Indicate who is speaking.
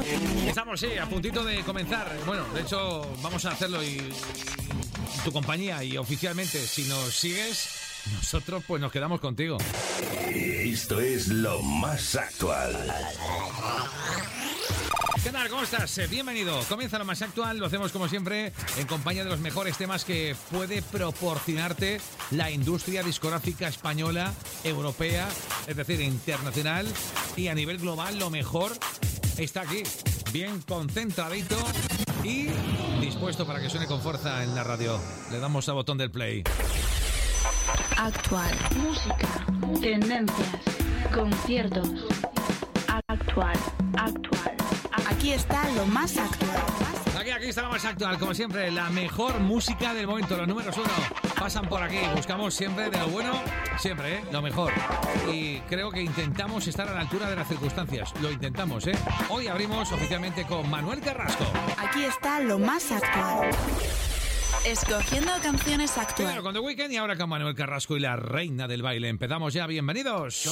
Speaker 1: Estamos, sí, a puntito de comenzar. Bueno, de hecho, vamos a hacerlo y tu compañía y oficialmente, si nos sigues, nosotros pues nos quedamos contigo.
Speaker 2: Esto es lo más actual.
Speaker 1: ¿Qué tal? ¿Cómo estás? Bienvenido. Comienza lo más actual. Lo hacemos como siempre en compañía de los mejores temas que puede proporcionarte la industria discográfica española, europea, es decir, internacional y a nivel global. Lo mejor está aquí, bien concentradito y dispuesto para que suene con fuerza en la radio. Le damos al botón del play.
Speaker 3: Actual. Música. Tendencias. Conciertos. Actual. Aquí está lo más actual.
Speaker 1: Aquí está lo más actual, como siempre, la mejor música del momento, los números uno pasan por aquí, buscamos siempre de lo bueno, siempre, lo mejor. Y creo que intentamos estar a la altura de las circunstancias, lo intentamos, Hoy abrimos oficialmente con Manuel Carrasco.
Speaker 3: Aquí está lo más actual. Escogiendo canciones actuales.
Speaker 1: Primero con The Weeknd y ahora con Manuel Carrasco y la reina del baile. Empezamos ya, bienvenidos.